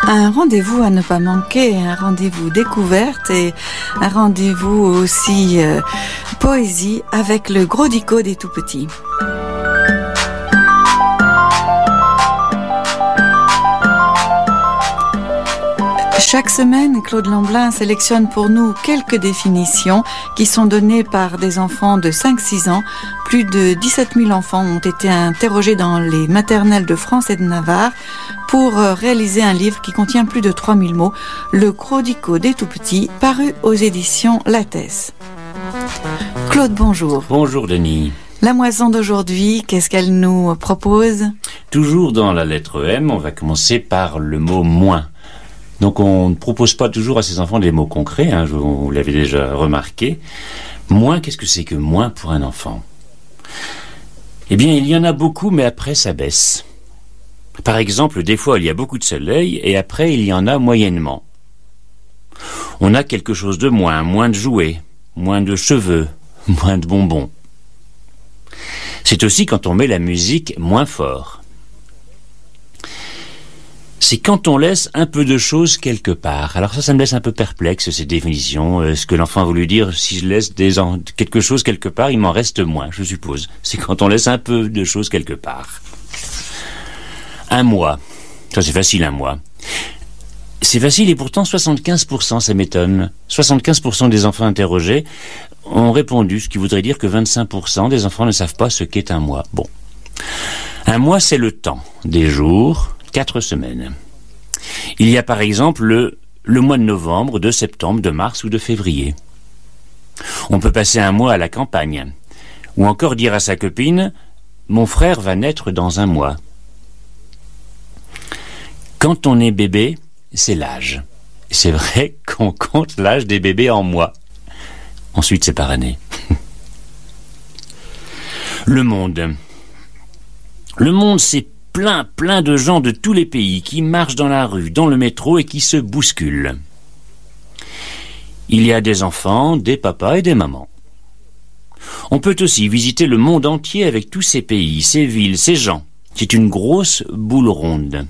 Un rendez-vous à ne pas manquer, un rendez-vous découverte et un rendez-vous aussi poésie avec le Gros Dico des tout-petits. Chaque semaine, Claude Lamblin sélectionne pour nous quelques définitions qui sont données par des enfants de 5-6 ans. Plus de 17 000 enfants ont été interrogés dans les maternelles de France et de Navarre pour réaliser un livre qui contient plus de 3000 mots, Le Gros Dico des tout-petits, paru aux éditions Lattès. Claude, bonjour. Bonjour Denis. La moisson d'aujourd'hui, qu'est-ce qu'elle nous propose ? Toujours dans la lettre M, on va commencer par le mot « moins ». Donc on ne propose pas toujours à ces enfants des mots concrets, vous l'avez déjà remarqué. Moins, qu'est-ce que c'est que moins pour un enfant ? Eh bien, il y en a beaucoup, mais après ça baisse. Par exemple, des fois il y a beaucoup de soleil, et après il y en a moyennement. On a quelque chose de moins de jouets, moins de cheveux, moins de bonbons. C'est aussi quand on met la musique moins fort. C'est quand on laisse un peu de choses quelque part. Alors ça me laisse un peu perplexe, ces définitions. Ce que l'enfant a voulu dire, si je laisse quelque chose quelque part, il m'en reste moins, je suppose. C'est quand on laisse un peu de choses quelque part. Un mois. Ça c'est facile, un mois. C'est facile et pourtant 75%, ça m'étonne. 75% des enfants interrogés ont répondu, ce qui voudrait dire que 25% des enfants ne savent pas ce qu'est un mois. Bon. Un mois, c'est le temps, des jours, 4 semaines. Il y a par exemple le mois de novembre, de septembre, de mars ou de février. On peut passer un mois à la campagne, ou encore dire à sa copine « Mon frère va naître dans un mois ». Quand on est bébé, c'est l'âge. C'est vrai qu'on compte l'âge des bébés en mois. Ensuite, c'est par année. Le monde. Le monde, c'est plein de gens de tous les pays qui marchent dans la rue, dans le métro et qui se bousculent. Il y a des enfants, des papas et des mamans. On peut aussi visiter le monde entier avec tous ces pays, ces villes, ces gens. C'est une grosse boule ronde.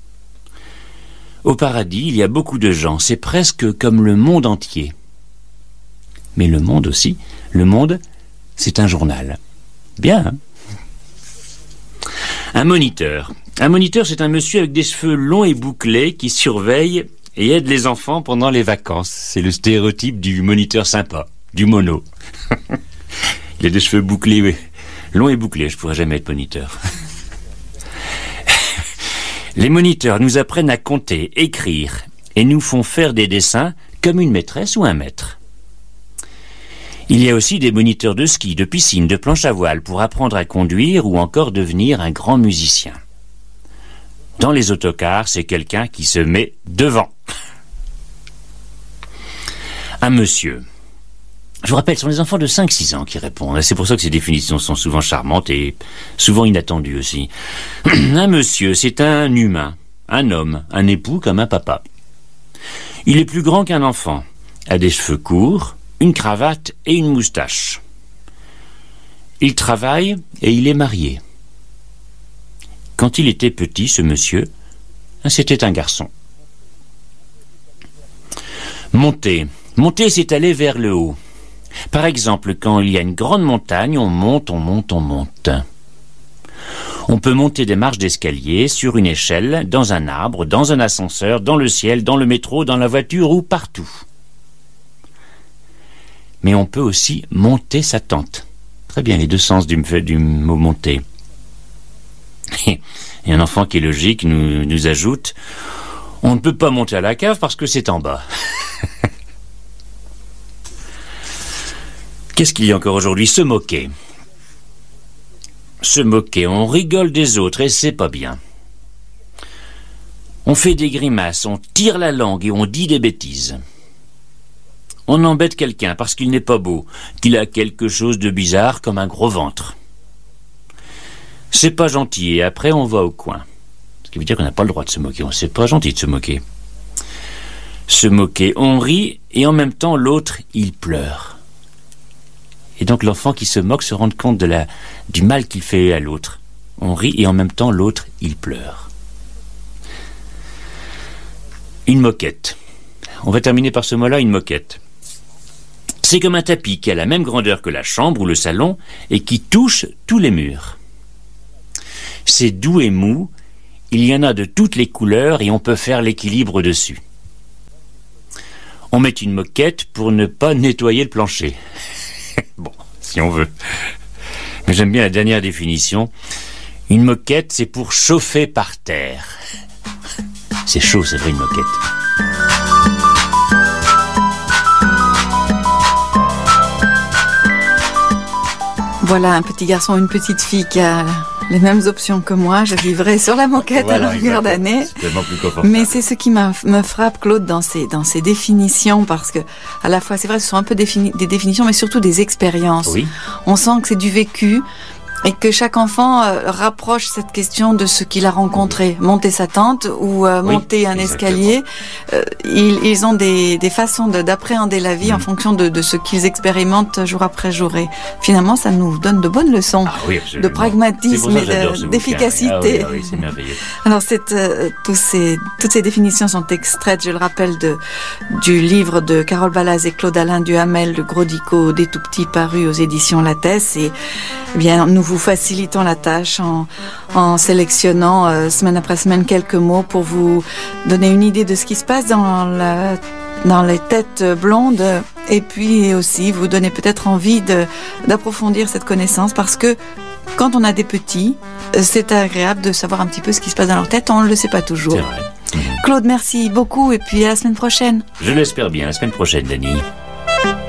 Au paradis, il y a beaucoup de gens, c'est presque comme le monde entier. Mais le monde aussi, le monde, c'est un journal. Bien, hein ? Un moniteur. Un moniteur, c'est un monsieur avec des cheveux longs et bouclés qui surveille et aide les enfants pendant les vacances. C'est le stéréotype du moniteur sympa, du mono. Il a des cheveux bouclés, oui. Longs et bouclés, je pourrais jamais être moniteur. Les moniteurs nous apprennent à compter, écrire et nous font faire des dessins comme une maîtresse ou un maître. Il y a aussi des moniteurs de ski, de piscine, de planche à voile pour apprendre à conduire ou encore devenir un grand musicien. Dans les autocars, c'est quelqu'un qui se met devant. Un monsieur. Je vous rappelle, ce sont des enfants de 5-6 ans qui répondent. C'est pour ça que ces définitions sont souvent charmantes et souvent inattendues aussi. Un monsieur, c'est un humain, un homme, un époux comme un papa. Il est plus grand qu'un enfant, a des cheveux courts, une cravate et une moustache. Il travaille et il est marié. Quand il était petit, ce monsieur, c'était un garçon. Monter. Monter, c'est aller vers le haut. Par exemple, quand il y a une grande montagne, on monte. On peut monter des marches d'escalier, sur une échelle, dans un arbre, dans un ascenseur, dans le ciel, dans le métro, dans la voiture ou partout. Mais on peut aussi monter sa tente. Très bien, les deux sens du mot monter. Et un enfant qui est logique nous ajoute « On ne peut pas monter à la cave parce que c'est en bas. » Qu'est-ce qu'il y a encore aujourd'hui ? Se moquer. Se moquer, on rigole des autres et c'est pas bien. On fait des grimaces, on tire la langue et on dit des bêtises. On embête quelqu'un parce qu'il n'est pas beau, qu'il a quelque chose de bizarre comme un gros ventre. C'est pas gentil et après on va au coin. Ce qui veut dire qu'on n'a pas le droit de se moquer, c'est pas gentil de se moquer. Se moquer, on rit et en même temps l'autre, il pleure. Et donc l'enfant qui se moque se rend compte du mal qu'il fait à l'autre. On rit et en même temps l'autre, il pleure. Une moquette. On va terminer par ce mot-là, une moquette. C'est comme un tapis qui a la même grandeur que la chambre ou le salon et qui touche tous les murs. C'est doux et mou, il y en a de toutes les couleurs et on peut faire l'équilibre dessus. On met une moquette pour ne pas nettoyer le plancher. Bon, si on veut. Mais j'aime bien la dernière définition. Une moquette, c'est pour chauffer par terre. C'est chaud, c'est vrai, une moquette. Voilà un petit garçon, une petite fille qui a les mêmes options que moi. Je vivrai sur la moquette voilà, à longueur d'année. C'est tellement plus confortable. Mais c'est ce qui me frappe, Claude, dans ces définitions, parce que à la fois, c'est vrai, ce sont un peu des définitions, mais surtout des expériences. Oui. On sent que c'est du vécu. Et que chaque enfant rapproche cette question de ce qu'il a rencontré. Monter sa tente ou monter un escalier. Ils ont des façons d'appréhender la vie en fonction de ce qu'ils expérimentent jour après jour. Et finalement, ça nous donne de bonnes leçons de pragmatisme et d'efficacité. Ah oui, c'est merveilleux. Alors, toutes ces définitions sont extraites, je le rappelle, du livre de Carole Balaz et Claude Alain Duhamel, Le Gros Dico des Tout-Petits, paru aux éditions Lattès. Et bien, nous vous facilitons la tâche en sélectionnant semaine après semaine quelques mots pour vous donner une idée de ce qui se passe dans les têtes blondes et puis aussi vous donner peut-être envie d'approfondir cette connaissance parce que quand on a des petits, c'est agréable de savoir un petit peu ce qui se passe dans leur tête, on ne le sait pas toujours. C'est vrai. Claude, merci beaucoup et puis à la semaine prochaine. Je l'espère bien, la semaine prochaine, Dany.